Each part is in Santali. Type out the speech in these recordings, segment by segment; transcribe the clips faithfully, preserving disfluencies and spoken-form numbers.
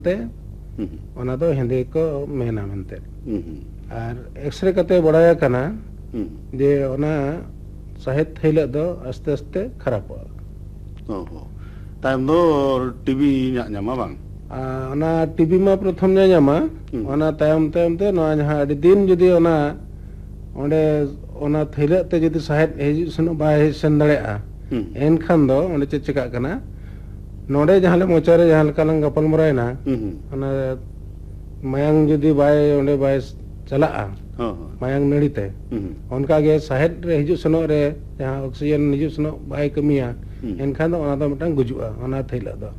te ona do hende ko mena mente ar x-ray kate badaya kana je ona sahet thila do aste aste kharapoa oho taim do tb nyama bang ona tb ma prothom nya nyama ona tayam tayam te no jaha adi din jodi ona onde ona thila te jodi sahet hejju seno ba sen darea enkhan do onde che cheka kana node jahale mochare jahal kalang gapal moraina ona mayang jodi bay onde bay chalaa mayang narite onka ge sahet re hiju seno re jaha oxygen hiju seno bay kamiya enkhan do ona do mitang gujua ona thila do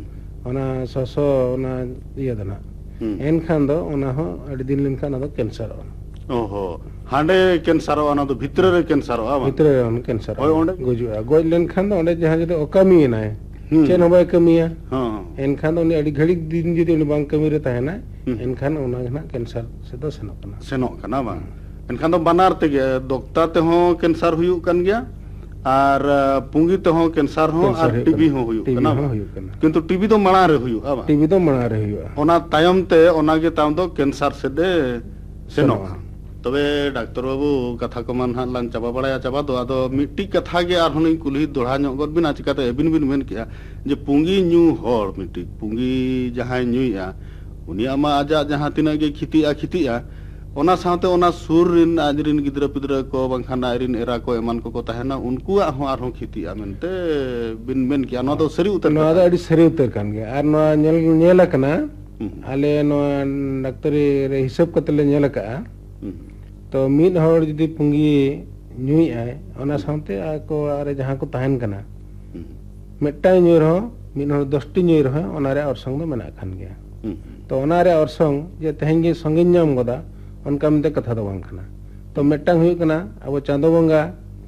ona soso ona iya dana enkhan do ona ho adi din lenkhan ado cancer oho hande cancer ona do bhitre re cancer a bhitre re on cancer onde gujua goj lenkhan do onde jaha jodi okami nai chen hobai kamiya enkhan oni adi ghadik din jodi oni bang kami re tahena enkhan ona na cancer sedo senok kana senok kana bang enkhan do banar tege dokta te ho cancer huyuk kan gya ar pungi te ho cancer ho ar tb ho huyuk kana kintu tb do mara re huyuk aba tb do mara re huyuk ona tayam te ona ge tam do cancer sede senok तबे डाक्टर बाबू कथा को मान हां चाबा बड़ाया चाबा दो आदो मिट्टी कथा गे आर हनी कुली दोढ़ा ᱧᱚᱜ गद बिना चिकाते एबिन बिन मेन किया जे पुंगी न्यू हर मिट्टी पुंगी जहां न्यूया उनिया मा आजा जहां तिना गे खितिया खितिया ओना साथे ओना सुर रिन आजरिन गिदरा पिदरा को बंखाना आरिन एरा को एमान को को ताहेना उनको हो आर हो खितिया मेनते बिन मेन किया नो दो सरी उतर नो आदा अडी सरी उतर कान गे आर नो नेल नेला कना आले नो डाक्टरी रे हिसाब कतले नेला का तो मीद हर जदि पुंगी ᱧᱩᱭ आय ओना साथे आको आरे जहां को ताहन कना मिट्टा ᱧᱩᱭ रहो मीन हर दसटी ᱧᱩᱭ रहो ओना रे अरसंग दो मेना खान गया तो ओना रे अरसंग जे तेहें गे संगे नाम गदा उनका मते कथा दो बांग खाना तो मिट्टा हुई कना अब चांदो बंगा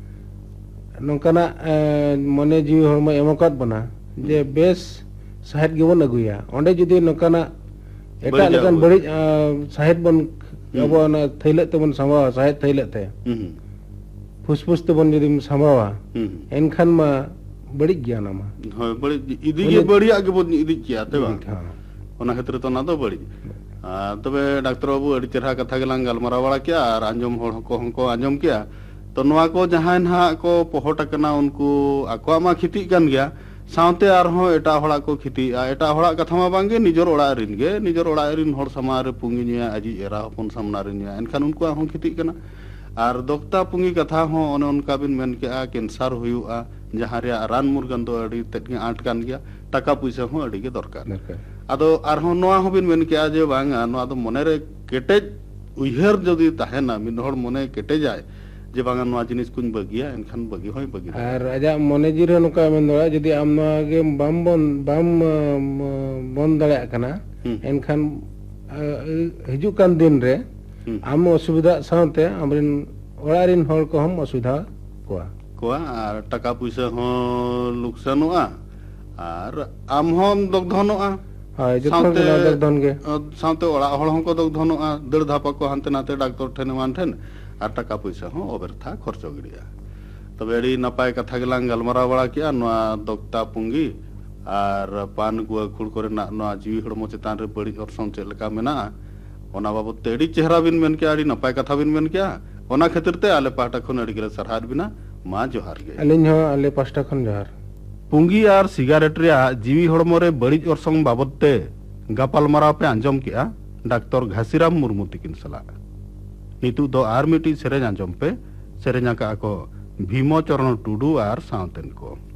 नोकना मने जीवी हरम एमकत बना जे बेस साहेब गे बन अगुया ओंडे जदि नोकना एटा लेकन बड़ी साहेब बन अब ना थैले ते बन संभावा साहेब थैले ते फुसफुस ते बन जदि संभावा एनखान मा बड़ी ज्ञान मा होय बड़ी इदी गे बड़ी आगे बन इदी किया ते बा ओना खतर तो ना तो बड़ी तबे डाक्टर बाबू अड़ी चेहरा कथा गेलांग गलमारा वाला किया और आंजम होड़ को हमको आंजम किया तो नवा को जहां ना को पहोट कना उनको आको मा खिति कन गया साउते आर हो एटा होड़ा को खिति एटा होड़ा कथा मा बांगे निजर ओड़ा रिन गे निजर ओड़ा रिन होड़ समार पुंगी निया आजी एरा हपन सामना रिन निया एनखान उनको हो खिति कना आर दोक्ता पुंगी कथा हो ओने उनका बिन मेन के आ कैंसर हुयुआ जहां रे रान मुरगन दो अड़ी तक आट कान गया टाका पैसा हो अड़ी के दरकार आदो आर हो नोआ हो बिन मेन के आ जे बांगा नोआ दो मने रे केटेज उइहर जदी ताहेना मिन होड़ मने केटे जाय जे बांगा नोआ जिनिस कुन बगिया एनखान बगी होय बगी आर आजा मने जिरे नोका मेन दो जदी आम नोआ गे बाम बन बाम बन दले कना एनखान हिजु कान दिन रे आम असुविधा साथे हमरिन ओड़ारिन होड़ को हम असुविधा कोआ कोआ आर टाका पैसा हो लुकसानोआ आर आम हम दगधनोआ हाय जतो दगधन गे साथे ओड़ा होड़ हम को दगधनोआ दड़ धापा को हांते नाते डाक्टर ठेन मान ठेन आर टाका पैसा हो अबरथा खर्च गिडिया तबे एडी नपाय कथा गेलांग गलमारा बड़ा किया नोआ दोक्ता पुंगी आर पान गुआ खुड़ करे ना नोआ जीवी हड़मो चेतान रे बड़ी अरसंग चे लका मेना ओना बाबत ते एडी चेहरा बिन मेन के आडी नपाय कथा बिन मेन क्या ओना खातिर ते आले पाटा खन एडी गेले सरहार बिना मा जोहार गे अलिन हो आले पास्टा खन जोहार पुंगी आर सिगारेट रे जीवी हड़मो रे बड़ी अरसंग बाबत ते गापाल मारा पे आंजम किया डॉक्टर घासीराम मुर्मू तिकिन सला नितु दो आर मिटी सेरेन आंजम पे सेरेना का को भीमो चरण टुडू आर सावतेन को।